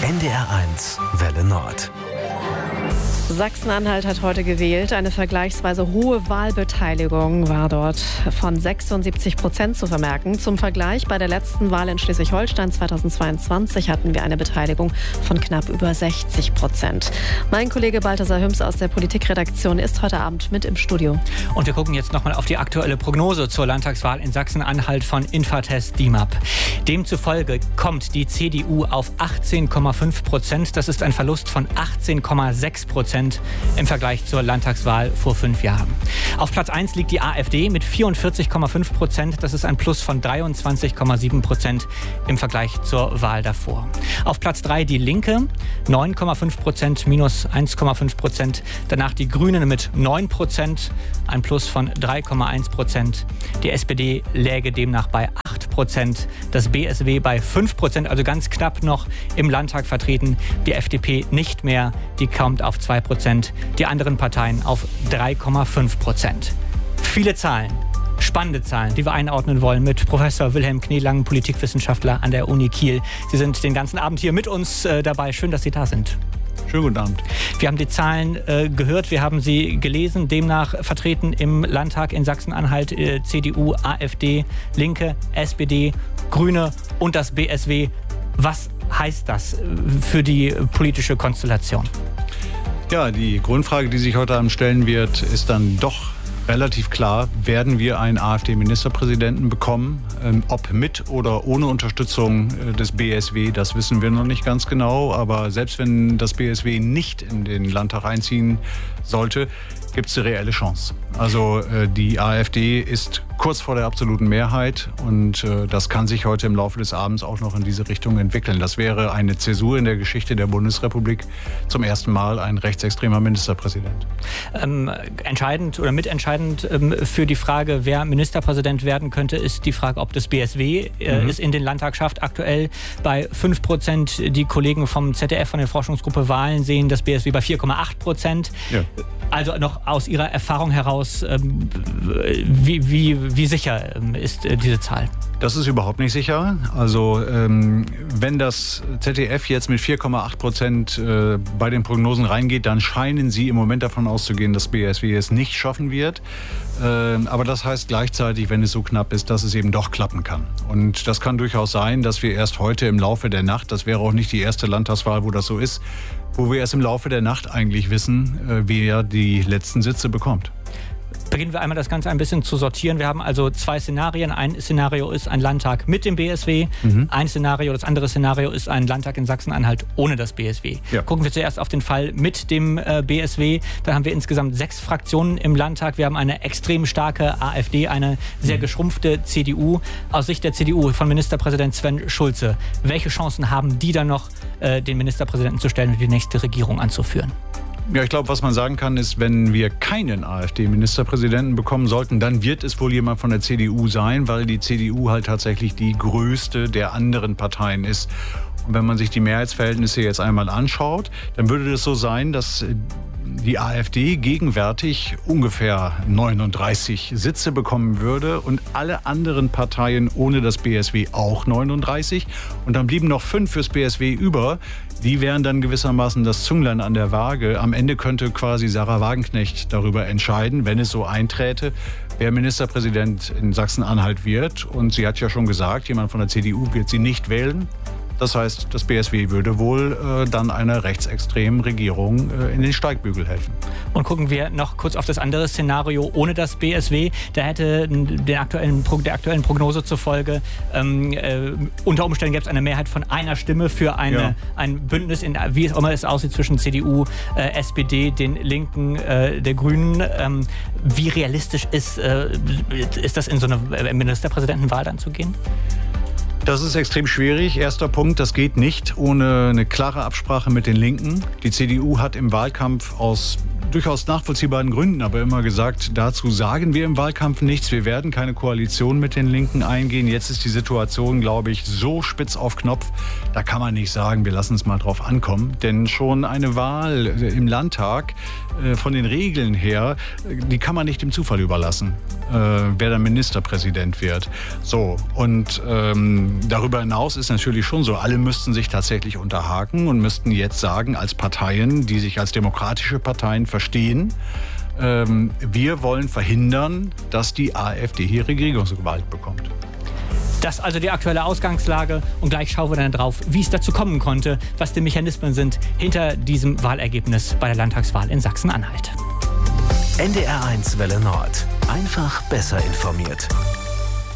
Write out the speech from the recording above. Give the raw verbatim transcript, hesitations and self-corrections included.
N D R eins Welle Nord. Sachsen-Anhalt hat heute gewählt. Eine vergleichsweise hohe Wahlbeteiligung war dort von sechsundsiebzig Prozent zu vermerken. Zum Vergleich, bei der letzten Wahl in Schleswig-Holstein zweitausendzweiundzwanzig hatten wir eine Beteiligung von knapp über sechzig Prozent. Mein Kollege Balthasar Hüms aus der Politikredaktion ist heute Abend mit im Studio. Und wir gucken jetzt nochmal auf die aktuelle Prognose zur Landtagswahl in Sachsen-Anhalt von Infratest D I M A P. Demzufolge kommt die C D U auf achtzehn Komma fünf Prozent. Das ist ein Verlust von achtzehn Komma sechs Prozent im Vergleich zur Landtagswahl vor fünf Jahren. Auf Platz eins liegt die AfD mit vierundvierzig Komma fünf Prozent. Das ist ein Plus von dreiundzwanzig Komma sieben Prozent im Vergleich zur Wahl davor. Auf Platz drei die Linke, neun Komma fünf Prozent, minus eins Komma fünf Prozent. Danach die Grünen mit neun Prozent, ein Plus von drei Komma eins Prozent. Die S P D läge demnach bei acht Prozent. Das B S W bei fünf Prozent, also ganz knapp noch im Landtag vertreten. Die F D P nicht mehr, die kommt auf zwei Prozent. Die anderen Parteien auf drei Komma fünf Prozent. Viele Zahlen, spannende Zahlen, die wir einordnen wollen mit Professor Wilhelm Kneelang, Politikwissenschaftler an der Uni Kiel. Sie sind den ganzen Abend hier mit uns äh, dabei. Schön, dass Sie da sind. Schönen guten Abend. Wir haben die Zahlen äh, gehört, wir haben sie gelesen. Demnach vertreten im Landtag in Sachsen-Anhalt äh, C D U, AfD, Linke, S P D, Grüne und das B S W. Was heißt das äh, für die politische Konstellation? Ja, die Grundfrage, die sich heute Abend stellen wird, ist dann doch relativ klar: Werden wir einen AfD-Ministerpräsidenten bekommen? Ähm, ob mit oder ohne Unterstützung äh, des B S W, das wissen wir noch nicht ganz genau. Aber selbst wenn das B S W nicht in den Landtag einziehen sollte, gibt es eine reelle Chance. Also äh, die AfD ist kurz vor der absoluten Mehrheit und äh, das kann sich heute im Laufe des Abends auch noch in diese Richtung entwickeln. Das wäre eine Zäsur in der Geschichte der Bundesrepublik, zum ersten Mal ein rechtsextremer Ministerpräsident. Ähm, entscheidend oder mitentscheidend ähm, für die Frage, wer Ministerpräsident werden könnte, ist die Frage, ob das B S W äh, mhm. es in den Landtag schafft. Aktuell bei fünf Prozent. Die Kollegen vom Z D F, von der Forschungsgruppe Wahlen, sehen das B S W bei vier Komma acht Prozent. Ja. Also noch aus Ihrer Erfahrung heraus, ähm, wie, wie, wie sicher ähm, ist äh, diese Zahl? Das ist überhaupt nicht sicher. Also ähm, wenn das Z D F jetzt mit vier Komma acht Prozent äh, bei den Prognosen reingeht, dann scheinen sie im Moment davon auszugehen, dass B S W es nicht schaffen wird. Äh, aber das heißt gleichzeitig, wenn es so knapp ist, dass es eben doch klappen kann. Und das kann durchaus sein, dass wir erst heute im Laufe der Nacht, das wäre auch nicht die erste Landtagswahl, wo das so ist, wo wir erst im Laufe der Nacht eigentlich wissen, äh, wer die letzten Sitze bekommt. Beginnen wir einmal das Ganze ein bisschen zu sortieren. Wir haben also zwei Szenarien. Ein Szenario ist ein Landtag mit dem B S W. Mhm. Ein Szenario, das andere Szenario ist ein Landtag in Sachsen-Anhalt ohne das B S W. Ja. Gucken wir zuerst auf den Fall mit dem äh, B S W. Da haben wir insgesamt sechs Fraktionen im Landtag. Wir haben eine extrem starke AfD, eine sehr mhm. geschrumpfte C D U. Aus Sicht der C D U von Ministerpräsident Sven Schulze, welche Chancen haben die dann noch, äh, den Ministerpräsidenten zu stellen und die nächste Regierung anzuführen? Ja, ich glaube, was man sagen kann, ist, wenn wir keinen AfD-Ministerpräsidenten bekommen sollten, dann wird es wohl jemand von der C D U sein, weil die C D U halt tatsächlich die größte der anderen Parteien ist. Und wenn man sich die Mehrheitsverhältnisse jetzt einmal anschaut, dann würde es so sein, dass die AfD gegenwärtig ungefähr neununddreißig Sitze bekommen würde und alle anderen Parteien ohne das B S W auch neununddreißig. Und dann blieben noch fünf fürs B S W über. Die wären dann gewissermaßen das Zünglein an der Waage. Am Ende könnte quasi Sarah Wagenknecht darüber entscheiden, wenn es so einträte, wer Ministerpräsident in Sachsen-Anhalt wird. Und sie hat ja schon gesagt, jemand von der C D U wird sie nicht wählen. Das heißt, das B S W würde wohl äh, dann einer rechtsextremen Regierung äh, in den Steigbügel helfen. Und gucken wir noch kurz auf das andere Szenario ohne das B S W. Da hätte den aktuellen, der aktuellen Prognose zufolge ähm, äh, unter Umständen gäbe es eine Mehrheit von einer Stimme für eine, ja. ein Bündnis, in, wie es auch immer es aussieht, zwischen C D U, äh, S P D, den Linken, äh, der Grünen. Ähm, wie realistisch ist, äh, ist das in so eine Ministerpräsidentenwahl dann zu gehen? Das ist extrem schwierig. Erster Punkt, das geht nicht ohne eine klare Absprache mit den Linken. Die C D U hat im Wahlkampf aus durchaus nachvollziehbaren Gründen aber immer gesagt, dazu sagen wir im Wahlkampf nichts. Wir werden keine Koalition mit den Linken eingehen. Jetzt ist die Situation, glaube ich, so spitz auf Knopf. Da kann man nicht sagen, wir lassen es mal drauf ankommen. Denn schon eine Wahl im Landtag äh, von den Regeln her, die kann man nicht dem Zufall überlassen, äh, wer dann Ministerpräsident wird. So, und ähm, darüber hinaus ist natürlich schon so, alle müssten sich tatsächlich unterhaken und müssten jetzt sagen, als Parteien, die sich als demokratische Parteien verstehen, ähm, wir wollen verhindern, dass die AfD hier Regierungsgewalt bekommt. Das ist also die aktuelle Ausgangslage und gleich schauen wir dann drauf, wie es dazu kommen konnte, was die Mechanismen sind hinter diesem Wahlergebnis bei der Landtagswahl in Sachsen-Anhalt. N D R eins Welle Nord. Einfach besser informiert.